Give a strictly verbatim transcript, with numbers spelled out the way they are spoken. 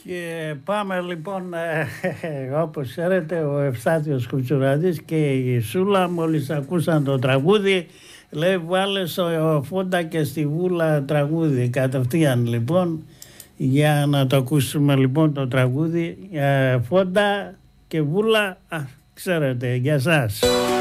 Και πάμε λοιπόν, ε, όπως ξέρετε, ο Ευστάθιος Κουτσουραντής και η Σούλα μόλις ακούσαν το τραγούδι, λέει βάλε στο Φόντα και στη Βούλα τραγούδι κατευθείαν λοιπόν, για να το ακούσουμε λοιπόν το τραγούδι. ε, Φόντα και Βούλα, α, ξέρετε, για σας.